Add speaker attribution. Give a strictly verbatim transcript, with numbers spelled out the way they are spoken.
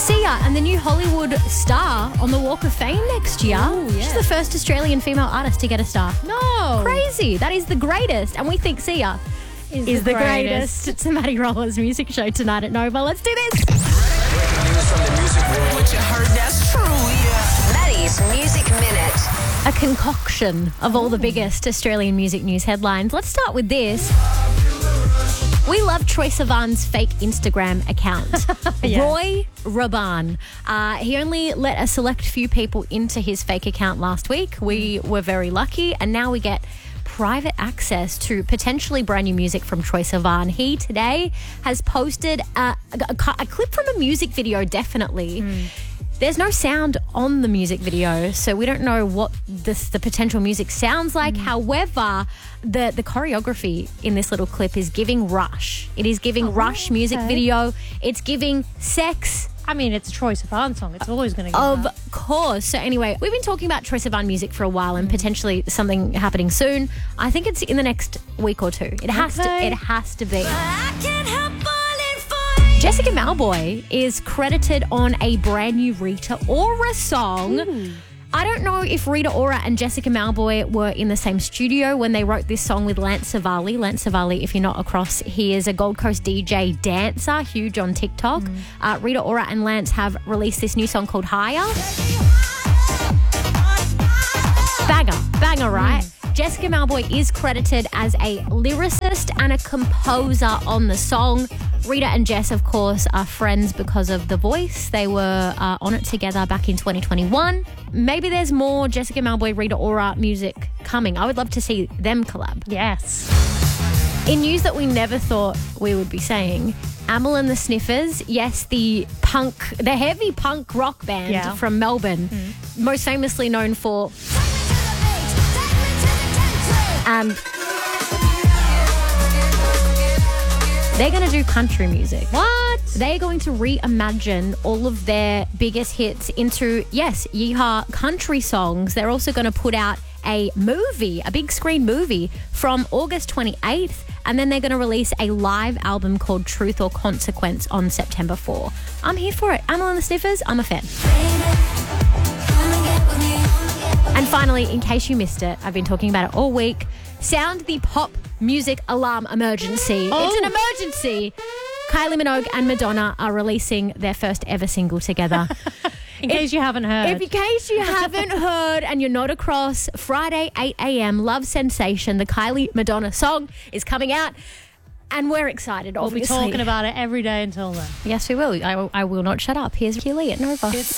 Speaker 1: Sia and the new Hollywood star on the Walk of Fame next year.
Speaker 2: Ooh, yeah.
Speaker 1: She's the first Australian female artist to get a star.
Speaker 2: No.
Speaker 1: Crazy. That is the greatest. And we think Sia
Speaker 2: Is,
Speaker 1: is
Speaker 2: the,
Speaker 1: the
Speaker 2: greatest.
Speaker 1: greatest. It's the Maddie Rollers music show tonight at Nova. Let's do this.
Speaker 3: News from the music world.
Speaker 4: What you heard, that's true, yeah.
Speaker 5: Maddie's Music Minute.
Speaker 1: A concoction of all the biggest Australian music news headlines. Let's start with this. We love Troye Sivan's fake Instagram account.
Speaker 2: Yeah.
Speaker 1: Roy Raban. Uh, he only let a select few people into his fake account last week. We were very lucky, and now we get private access to potentially brand new music from Troye Sivan. He today has posted a, a, a clip from a music video, definitely. Mm. There's no sound on the music video, so we don't know what this, the potential music sounds like. Mm. However, the, the choreography in this little clip is giving Rush. It is giving
Speaker 2: Oh,
Speaker 1: Rush music
Speaker 2: okay.
Speaker 1: video. It's giving sex.
Speaker 2: I mean, it's a Troye Sivan song. It's always going to give
Speaker 1: Of
Speaker 2: that.
Speaker 1: course. So anyway, we've been talking about Troye Sivan music for a while and potentially something happening soon. I think it's in the next week or two. It has
Speaker 2: Okay.
Speaker 1: to. It has to be.
Speaker 5: I can't help falling for you.
Speaker 1: Jessica Malboy is credited on a brand new Rita Ora song.
Speaker 2: Ooh.
Speaker 1: I don't know if Rita Ora and Jessica Malboy were in the same studio when they wrote this song with Lance Savali. Lance Savali, if you're not across, he is a Gold Coast D J dancer, huge on TikTok. Mm. Uh, Rita Ora and Lance have released this new song called Higher. Banger, banger, right? Mm. Jessica Malboy is credited as a lyricist and a composer on the song. Rita and Jess, of course, are friends because of The Voice. They were uh, on it together back in twenty twenty-one. Maybe there's more Jessica Malboy, Rita Ora music coming. I would love to see them collab.
Speaker 2: Yes.
Speaker 1: In news that we never thought we would be saying, Amyl and the Sniffers, yes, the punk, the heavy punk rock band
Speaker 2: Yeah.
Speaker 1: from Melbourne, mm. most famously known for... Um, they're going to do country music.
Speaker 2: What?
Speaker 1: They're going to reimagine all of their biggest hits into, yes, yeehaw country songs. They're also going to put out a movie, a big screen movie from August twenty-eighth. And then they're going to release a live album called Truth or Consequence on September fourth. I'm here for it. Amyl and the Sniffers, I'm a fan. And finally, in case you missed it, I've been talking about it all week. Sound the pop music alarm emergency.
Speaker 2: Oh.
Speaker 1: It's an emergency. Kylie Minogue and Madonna are releasing their first ever single together.
Speaker 2: In case you haven't heard.
Speaker 1: If in case you haven't heard and you're not across, Friday, eight a.m, Love Sensation, the Kylie Madonna song is coming out. And we're excited,
Speaker 2: We'll
Speaker 1: obviously.
Speaker 2: be talking about it every day until then.
Speaker 1: Yes, we will. I, I will not shut up. Here's Keely at Nova.
Speaker 4: It's